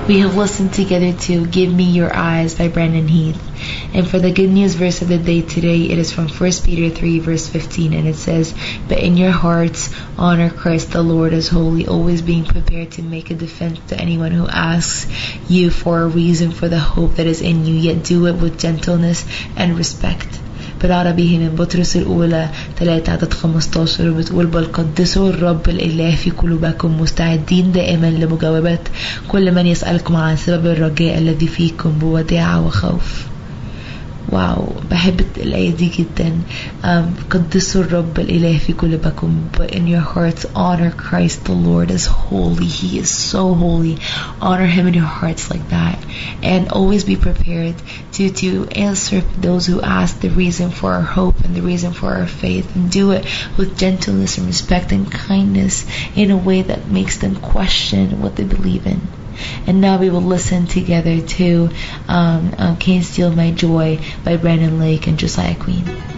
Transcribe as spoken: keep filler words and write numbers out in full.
We have listened together to Give Me Your Eyes by Brandon Heath. And for the good news verse of the day today, it is from First Peter three verse fifteen, and it says, "But in your hearts honor Christ the Lord as holy, always being prepared to make a defense to anyone who asks you for a reason for the hope that is in you, yet do it with gentleness and respect." بالعربي من بطرس الأولى ثلاثة عدد خمستاشر بتقول: بل قدسوا الرب الإله في قلوبكم مستعدين دائما لمجاوبة كل من يسألكم عن سبب الرجاء الذي فيكم بوداعة وخوف. واو، بحب الآية دي جدا. um, قدسوا الرب الإله في قلوبكم, but in your hearts honor Christ the Lord as holy. He is so holy. Honor him in your hearts like that, and always be prepared to to answer those who ask the reason for our hope and the reason for our faith, and do it with gentleness and respect and kindness in a way that makes them question what they believe in. And now we will listen together to um, um, Can't Steal My Joy by Brandon Lake and Josiah Queen.